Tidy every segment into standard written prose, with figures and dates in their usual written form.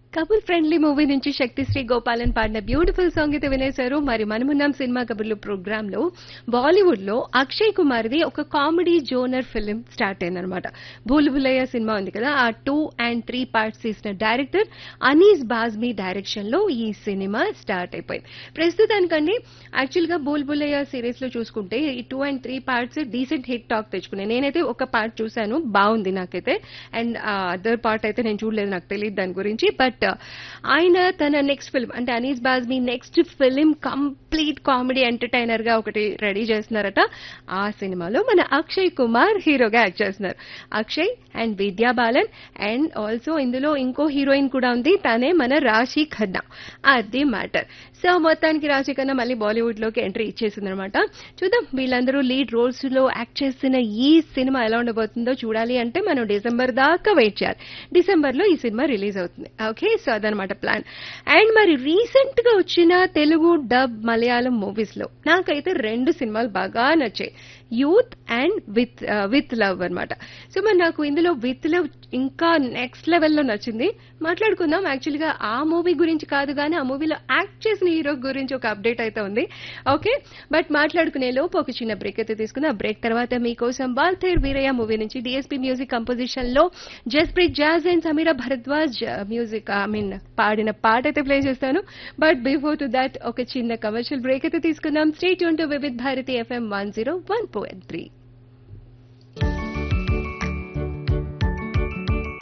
Couple friendly movie నుంచి శక్తిశ్రీ గోపాలన్ పాడిన beautiful song అయితే వినేశారు. మరి మనమున్నాం సినిమా కబుర్లు ప్రోగ్రామ్ లో బాలీవుడ్ లో అక్షయ్ కుమార్ ది ఒక కామెడీ జోనర్ ఫిల్మ్ స్టార్ట్ అయిందనమాట. భూల్ భులయ్యా సినిమా ఉంది కదా, ఆ 2 and 3 పార్ట్స్ తీసిన డైరెక్టర్ అనీస్ బాజ్మీ డైరెక్షన్ లో ఈ సినిమా స్టార్ట్ అయిపోయింది. ప్రస్తుతానికండి యాక్చువల్ గా భూల్ భులయ్యా సిరీస్ లో చూసుకుంటే ఈ 2 and 3 parts decent hit talk తెచ్చుకున్నాయి. నేనైతే ఒక పార్ట్ చూశాను, బాగుంది నాకైతే. అండ్ అదర్ పార్ట్ అయితే నేను చూడలేదు, నాకు తెలియదు దాని గురించి. బట్ ఆయన తన నెక్స్ట్ ఫిల్మ్ అంటే Anees Bazmee next film complete comedy entertainer గా ఒకటి రెడీ చేస్తున్నారట. ఆ సినిమాలో మన అక్షయ్ కుమార్ హీరోగా యాక్ట్ చేస్తున్నారు. అక్షయ్ అండ్ విద్యా బాలన్ అండ్ ఆల్సో ఇందులో ఇంకో హీరోయిన్ కూడా ఉంది, తనే మన రాశి ఖన్నా. అది మ్యాటర్. సో మొత్తానికి రాశి ఖన్నా మళ్ళీ బాలీవుడ్ లోకి ఎంట్రీ ఇచ్చేసిందనమాట. చూద్దాం వీళ్ళందరూ లీడ్ రోల్స్ లో యాక్ట్ చేస్తున్న ఈ సినిమా ఎలా ఉండబోతుందో చూడాలి అంటే మనం డిసెంబర్ దాకా వెయిట్ చేయాలి. డిసెంబర్ లో ఈ సినిమా రిలీజ్ అవుతుంది. ఓకే, సో అదనమాట ప్లాన్. అండ్ మరి రీసెంట్ గా వచ్చిన తెలుగు డబ్ మలయాళం మూవీస్ లో నాకైతే 2 సినిమాలు బాగా నచ్చాయి, యూత్ అండ్ విత్ లవ్ అనమాట. సో మరి నాకు ఇందులో విత్ లవ్ ఇంకా నెక్స్ట్ లెవెల్లో నచ్చింది. మాట్లాడుకుందాం. యాక్చువల్ గా ఆ మూవీ గురించి కాదు కానీ ఆ మూవీలో యాక్ట్ చేసిన హీరో గురించి ఒక అప్డేట్ అయితే ఉంది. ఓకే, బట్ మాట్లాడుకునే లోపు ఒక చిన్న బ్రేక్ అయితే తీసుకుందాం. ఆ బ్రేక్ తర్వాత మీకోసం వాల్తేర్ వీరయ్య మూవీ నుంచి డిఎస్పీ మ్యూజిక్ కంపోజిషన్ లో Jasprit jazz and Sameera Bharadwaj music పాడిన పాట అయితే ప్లే చేస్తాను. బట్ బిఫోర్ టు దాట్ ఒక చిన్న కమర్షియల్ బ్రేక్ అయితే తీసుకుందాం. Stay tune to Vividh Bharati FM 101.3.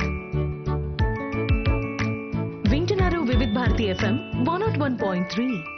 వింటున్నారు వివిధ్ భారతి FM 101.3.